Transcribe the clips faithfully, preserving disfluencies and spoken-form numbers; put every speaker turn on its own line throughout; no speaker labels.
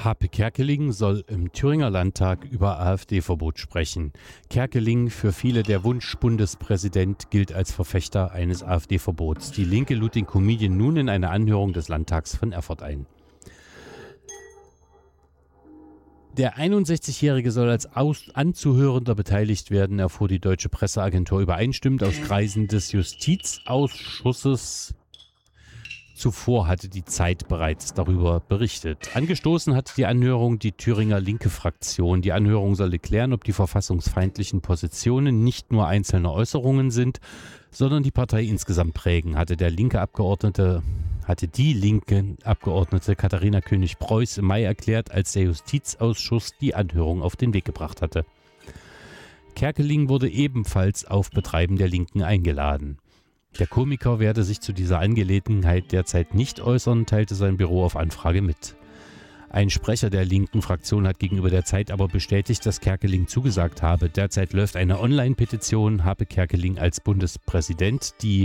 Harpe Kerkeling soll im Thüringer Landtag über AfD-Verbot sprechen. Kerkeling, für viele der Wunsch-Bundespräsident, gilt als Verfechter eines AfD-Verbots. Die Linke lud den Comedian nun in eine Anhörung des Landtags von Erfurt ein. Der einundsechzigjährige soll als Aus- Anzuhörender beteiligt werden, erfuhr die deutsche Presseagentur übereinstimmend aus Kreisen des Justizausschusses. Zuvor hatte die Zeit bereits darüber berichtet. Angestoßen hatte die Anhörung die Thüringer Linke Fraktion. Die Anhörung solle klären, ob die verfassungsfeindlichen Positionen nicht nur einzelne Äußerungen sind, sondern die Partei insgesamt prägen, hatte der linke Abgeordnete, hatte die linke Abgeordnete Katharina König-Preuß im Mai erklärt, als der Justizausschuss die Anhörung auf den Weg gebracht hatte. Kerkeling wurde ebenfalls auf Betreiben der Linken eingeladen. Der Komiker werde sich zu dieser Angelegenheit derzeit nicht äußern, teilte sein Büro auf Anfrage mit. Ein Sprecher der linken Fraktion hat gegenüber der Zeit aber bestätigt, dass Kerkeling zugesagt habe. Derzeit läuft eine Online-Petition, Harpe Kerkeling als Bundespräsident, die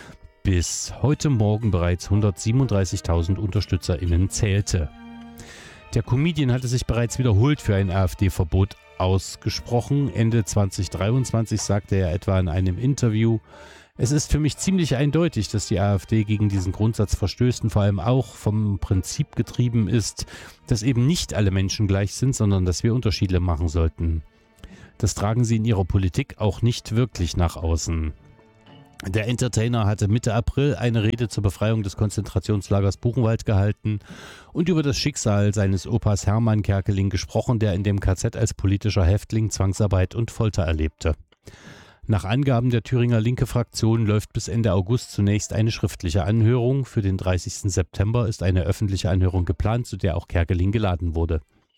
bis heute Morgen bereits hundertsiebenunddreißigtausend UnterstützerInnen zählte. Der Comedian hatte sich bereits wiederholt für ein AfD-Verbot ausgesprochen. Ende zweitausenddreiundzwanzig sagte er etwa in einem Interview: Es ist für mich ziemlich eindeutig, dass die AfD gegen diesen Grundsatz verstößt und vor allem auch vom Prinzip getrieben ist, dass eben nicht alle Menschen gleich sind, sondern dass wir Unterschiede machen sollten. Das tragen sie in ihrer Politik auch nicht wirklich nach außen. Der Entertainer hatte Mitte April eine Rede zur Befreiung des Konzentrationslagers Buchenwald gehalten und über das Schicksal seines Opas Hermann Kerkeling gesprochen, der in dem K Z als politischer Häftling Zwangsarbeit und Folter erlebte. Nach Angaben der Thüringer Linke Fraktion läuft bis Ende August zunächst eine schriftliche Anhörung. Für den dreißigsten September ist eine öffentliche Anhörung geplant, zu der auch Kerkeling geladen wurde.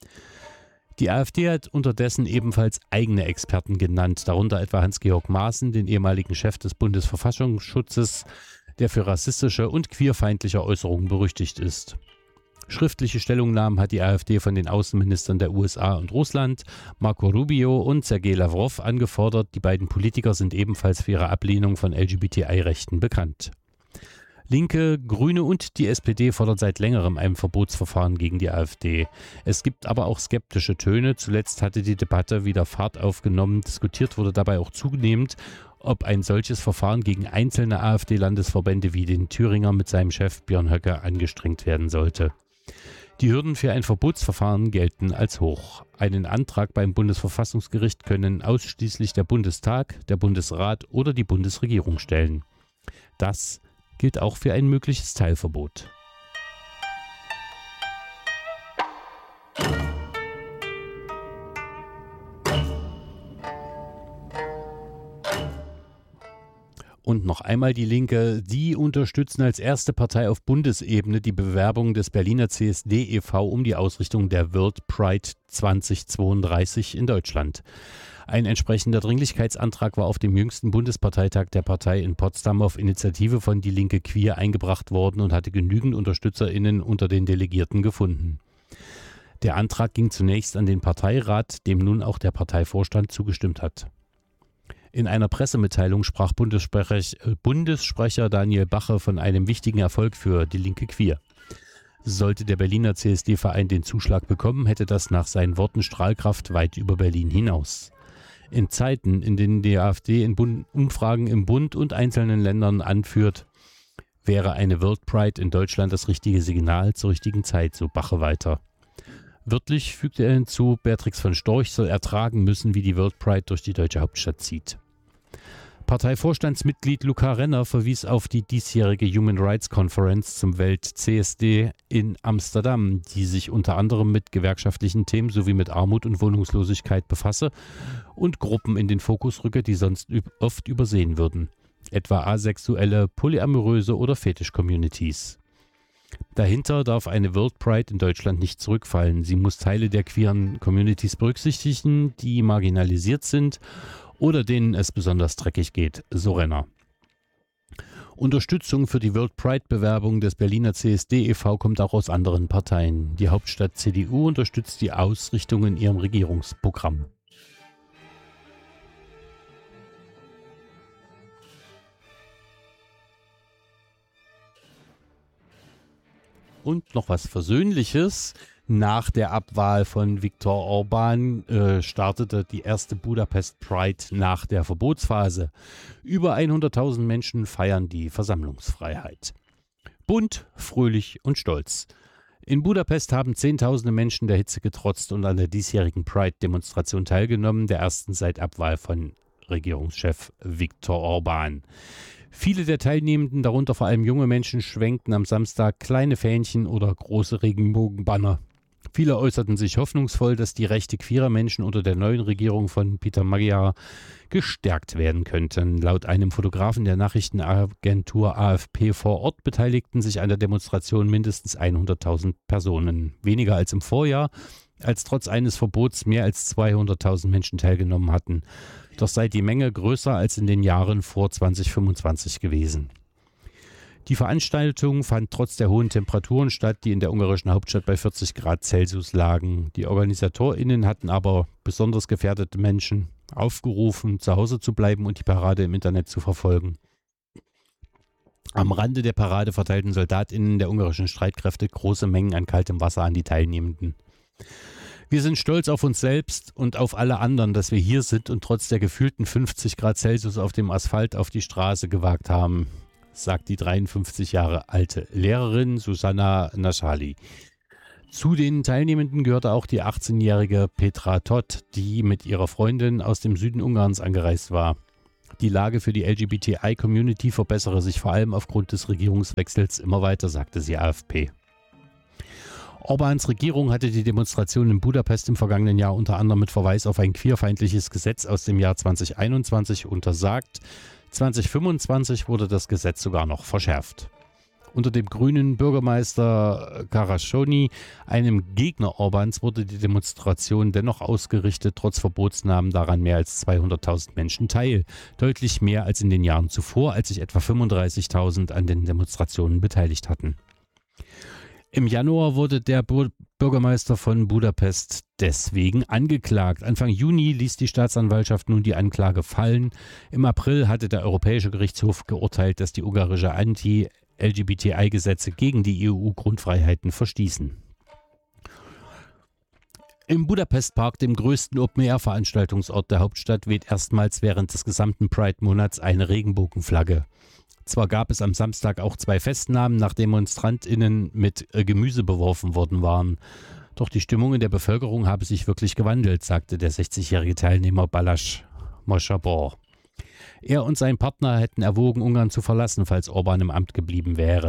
Die AfD hat unterdessen ebenfalls eigene Experten genannt, darunter etwa Hans-Georg Maaßen, den ehemaligen Chef des Bundesverfassungsschutzes, der für rassistische und queerfeindliche Äußerungen berüchtigt ist. Schriftliche Stellungnahmen hat die AfD von den Außenministern der U S A und Russland, Marco Rubio und Sergei Lavrov, angefordert. Die beiden Politiker sind ebenfalls für ihre Ablehnung von L G B T I-Rechten bekannt. Linke, Grüne und die S P D fordern seit längerem ein Verbotsverfahren gegen die AfD. Es gibt aber auch skeptische Töne. Zuletzt hatte die Debatte wieder Fahrt aufgenommen. Diskutiert wurde dabei auch zunehmend, ob ein solches Verfahren gegen einzelne AfD-Landesverbände wie den Thüringer mit seinem Chef Björn Höcke angestrengt werden sollte. Die Hürden für ein Verbotsverfahren gelten als hoch. Einen Antrag beim Bundesverfassungsgericht können ausschließlich der Bundestag, der Bundesrat oder die Bundesregierung stellen. Das gilt auch für ein mögliches Teilverbot. Und noch einmal die Linke. Die unterstützen als erste Partei auf Bundesebene die Bewerbung des Berliner C S D e V um die Ausrichtung der World Pride zweitausendzweiunddreißig in Deutschland. Ein entsprechender Dringlichkeitsantrag war auf dem jüngsten Bundesparteitag der Partei in Potsdam auf Initiative von Die Linke Queer eingebracht worden und hatte genügend UnterstützerInnen unter den Delegierten gefunden. Der Antrag ging zunächst an den Parteirat, dem nun auch der Parteivorstand zugestimmt hat. In einer Pressemitteilung sprach Bundessprecher, Bundessprecher Daniel Bache von einem wichtigen Erfolg für Die Linke Queer. Sollte der Berliner C S D-Verein den Zuschlag bekommen, hätte das nach seinen Worten Strahlkraft weit über Berlin hinaus. In Zeiten, in denen die AfD in Bund- Umfragen im Bund und einzelnen Ländern anführt, wäre eine World Pride in Deutschland das richtige Signal zur richtigen Zeit, so Bache weiter. Wörtlich fügte er hinzu, Beatrix von Storch soll ertragen müssen, wie die World Pride durch die deutsche Hauptstadt zieht. Parteivorstandsmitglied Luca Renner verwies auf die diesjährige Human Rights Conference zum Welt-C S D in Amsterdam, die sich unter anderem mit gewerkschaftlichen Themen sowie mit Armut und Wohnungslosigkeit befasse und Gruppen in den Fokus rücke, die sonst oft übersehen würden, etwa asexuelle, polyamoröse oder Fetisch-Communities. Dahinter darf eine World Pride in Deutschland nicht zurückfallen. Sie muss Teile der queeren Communities berücksichtigen, die marginalisiert sind oder denen es besonders dreckig geht, so Renner. Unterstützung für die World Pride-Bewerbung des Berliner C S D e V kommt auch aus anderen Parteien. Die Hauptstadt C D U unterstützt die Ausrichtung in ihrem Regierungsprogramm. Und noch was Versöhnliches. Nach der Abwahl von Viktor Orban äh, startete die erste Budapest Pride nach der Verbotsphase. Über hunderttausend Menschen feiern die Versammlungsfreiheit. Bunt, fröhlich und stolz. In Budapest haben Zehntausende Menschen der Hitze getrotzt und an der diesjährigen Pride-Demonstration teilgenommen, der ersten seit Abwahl von Regierungschef Viktor Orban. Viele der Teilnehmenden, darunter vor allem junge Menschen, schwenkten am Samstag kleine Fähnchen oder große Regenbogenbanner. Viele äußerten sich hoffnungsvoll, dass die Rechte queerer Menschen unter der neuen Regierung von Peter Magyar gestärkt werden könnten. Laut einem Fotografen der Nachrichtenagentur A F P vor Ort beteiligten sich an der Demonstration mindestens hunderttausend Personen. Weniger als im Vorjahr, als trotz eines Verbots mehr als zweihunderttausend Menschen teilgenommen hatten. Doch sei die Menge größer als in den Jahren vor zwanzig fünfundzwanzig gewesen. Die Veranstaltung fand trotz der hohen Temperaturen statt, die in der ungarischen Hauptstadt bei vierzig Grad Celsius lagen. Die OrganisatorInnen hatten aber besonders gefährdete Menschen aufgerufen, zu Hause zu bleiben und die Parade im Internet zu verfolgen. Am Rande der Parade verteilten SoldatInnen der ungarischen Streitkräfte große Mengen an kaltem Wasser an die Teilnehmenden. Wir sind stolz auf uns selbst und auf alle anderen, dass wir hier sind und trotz der gefühlten fünfzig Grad Celsius auf dem Asphalt auf die Straße gewagt haben, sagt die dreiundfünfzig Jahre alte Lehrerin Susanna Naschali. Zu den Teilnehmenden gehörte auch die achtzehnjährige Petra Todt, die mit ihrer Freundin aus dem Süden Ungarns angereist war. Die Lage für die L G B T I-Community verbessere sich vor allem aufgrund des Regierungswechsels immer weiter, sagte sie A F P. Orbáns Regierung hatte die Demonstration in Budapest im vergangenen Jahr unter anderem mit Verweis auf ein queerfeindliches Gesetz aus dem Jahr zwanzig einundzwanzig untersagt. zwanzig fünfundzwanzig wurde das Gesetz sogar noch verschärft. Unter dem grünen Bürgermeister Karaschoni, einem Gegner Orbáns, wurde die Demonstration dennoch ausgerichtet. Trotz Verbots nahmen daran mehr als zweihunderttausend Menschen teil. Deutlich mehr als in den Jahren zuvor, als sich etwa fünfunddreißigtausend an den Demonstrationen beteiligt hatten. Im Januar wurde der Bürgermeister von Budapest deswegen angeklagt. Anfang Juni ließ die Staatsanwaltschaft nun die Anklage fallen. Im April hatte der Europäische Gerichtshof geurteilt, dass die ungarische Anti-L G B T I-Gesetze gegen die E U-Grundfreiheiten verstießen. Im Budapest-Park, dem größten Open-Air-Veranstaltungsort der Hauptstadt, weht erstmals während des gesamten Pride-Monats eine Regenbogenflagge. Zwar gab es am Samstag auch zwei Festnahmen, nach DemonstrantInnen mit Gemüse beworfen worden waren. Doch die Stimmung in der Bevölkerung habe sich wirklich gewandelt, sagte der sechzigjährige Teilnehmer Balázs Mosabor. Er und sein Partner hätten erwogen, Ungarn zu verlassen, falls Orbán im Amt geblieben wäre.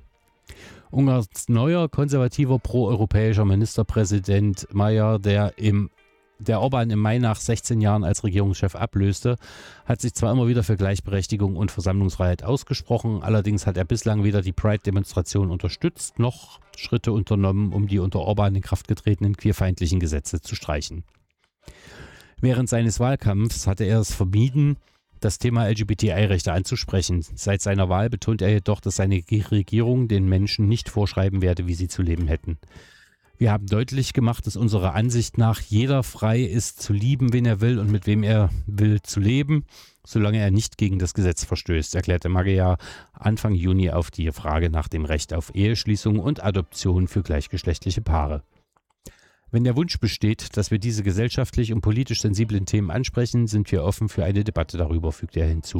Ungarns neuer, konservativer, proeuropäischer Ministerpräsident Magyar, der im der Orbán im Mai nach sechzehn Jahren als Regierungschef ablöste, hat sich zwar immer wieder für Gleichberechtigung und Versammlungsfreiheit ausgesprochen, allerdings hat er bislang weder die Pride-Demonstration unterstützt, noch Schritte unternommen, um die unter Orbán in Kraft getretenen queerfeindlichen Gesetze zu streichen. Während seines Wahlkampfs hatte er es vermieden, das Thema L G B T I-Rechte anzusprechen. Seit seiner Wahl betont er jedoch, dass seine Regierung den Menschen nicht vorschreiben werde, wie sie zu leben hätten. Wir haben deutlich gemacht, dass unserer Ansicht nach jeder frei ist, zu lieben, wen er will und mit wem er will zu leben, solange er nicht gegen das Gesetz verstößt, erklärte Magyar Anfang Juni auf die Frage nach dem Recht auf Eheschließung und Adoption für gleichgeschlechtliche Paare. Wenn der Wunsch besteht, dass wir diese gesellschaftlich und politisch sensiblen Themen ansprechen, sind wir offen für eine Debatte darüber, fügte er hinzu.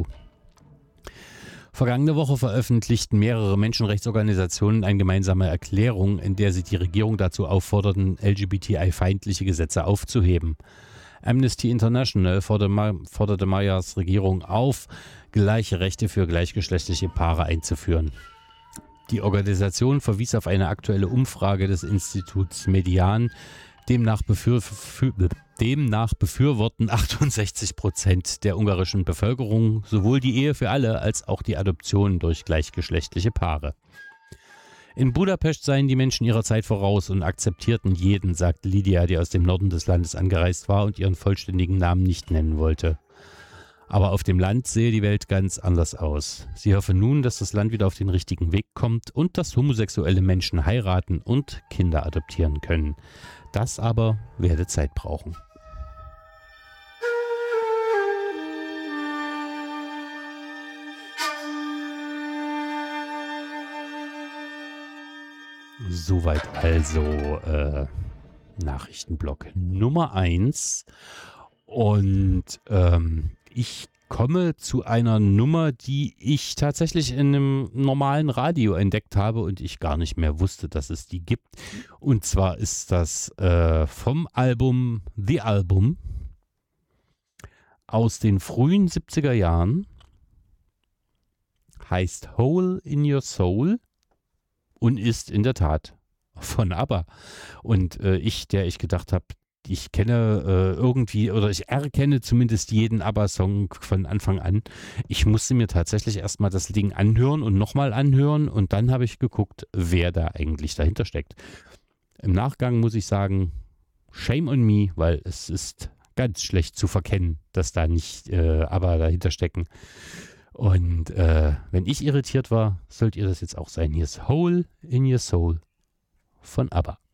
Vergangene Woche veröffentlichten mehrere Menschenrechtsorganisationen eine gemeinsame Erklärung, in der sie die Regierung dazu aufforderten, L G B T I-feindliche Gesetze aufzuheben. Amnesty International forderte Magyars Regierung auf, gleiche Rechte für gleichgeschlechtliche Paare einzuführen. Die Organisation verwies auf eine aktuelle Umfrage des Instituts Median, demnach befür- Demnach befürworten achtundsechzig Prozent der ungarischen Bevölkerung sowohl die Ehe für alle als auch die Adoption durch gleichgeschlechtliche Paare. In Budapest seien die Menschen ihrer Zeit voraus und akzeptierten jeden, sagte Lydia, die aus dem Norden des Landes angereist war und ihren vollständigen Namen nicht nennen wollte. Aber auf dem Land sehe die Welt ganz anders aus. Sie hoffe nun, dass das Land wieder auf den richtigen Weg kommt und dass homosexuelle Menschen heiraten und Kinder adoptieren können. Das aber werde Zeit brauchen. Soweit also äh, Nachrichtenblock Nummer eins. Und ähm, ich komme zu einer Nummer, die ich tatsächlich in einem normalen Radio entdeckt habe und ich gar nicht mehr wusste, dass es die gibt. Und zwar ist das äh, vom Album The Album aus den frühen siebziger Jahren. Heißt Hole in Your Soul und ist in der Tat von ABBA. Und äh, ich, der ich gedacht habe, ich kenne äh, irgendwie oder ich erkenne zumindest jeden ABBA-Song von Anfang an. Ich musste mir tatsächlich erstmal das Ding anhören und nochmal anhören und dann habe ich geguckt, wer da eigentlich dahinter steckt. Im Nachgang muss ich sagen, shame on me, weil es ist ganz schlecht zu verkennen, dass da nicht äh, ABBA dahinter stecken. Und äh, wenn ich irritiert war, sollt ihr das jetzt auch sein. Hier ist Hole in Your Soul von ABBA.